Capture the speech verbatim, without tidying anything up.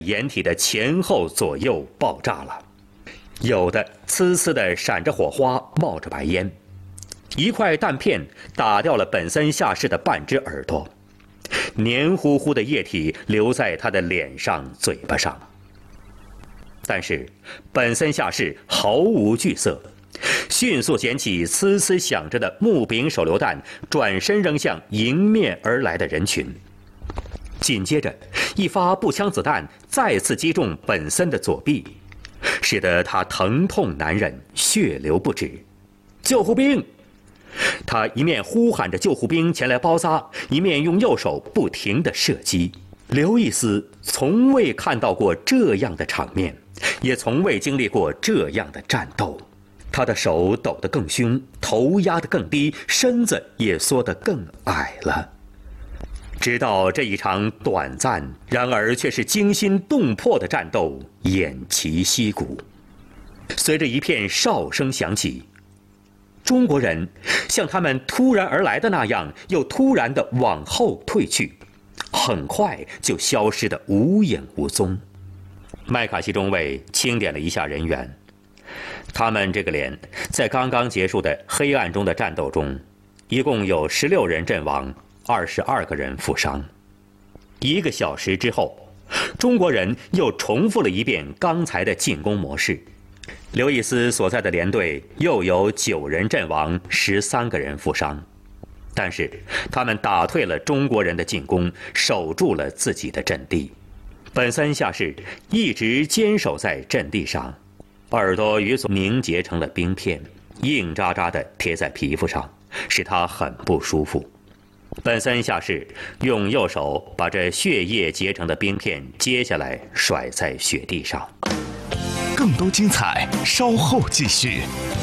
掩体的前后左右爆炸了，有的呲呲地闪着火花，冒着白烟。一块弹片打掉了本森下士的半只耳朵，黏糊糊的液体留在他的脸上、嘴巴上。但是本森下士毫无惧色，迅速捡起呲呲响着的木柄手榴弹，转身扔向迎面而来的人群。紧接着，一发步枪子弹再次击中本森的左臂，使得他疼痛难忍，血流不止。救护兵！他一面呼喊着救护兵前来包扎，一面用右手不停地射击。刘易斯从未看到过这样的场面，也从未经历过这样的战斗。他的手抖得更凶，头压得更低，身子也缩得更矮了。直到这一场短暂，然而却是惊心动魄的战斗偃旗息鼓。随着一片哨声响起，中国人像他们突然而来的那样，又突然地往后退去，很快就消失得无影无踪。麦卡锡中尉清点了一下人员，他们这个连在刚刚结束的黑暗中的战斗中，一共有十六人阵亡，二十二个人负伤。一个小时之后，中国人又重复了一遍刚才的进攻模式。刘易斯所在的连队又有九人阵亡，十三个人负伤。但是他们打退了中国人的进攻，守住了自己的阵地。本森下士一直坚守在阵地上，耳朵与所凝结成了冰片，硬扎扎地贴在皮肤上，使他很不舒服。本森下士用右手把这血液结成的冰片揭下来，甩在雪地上。 更多精彩稍后继续。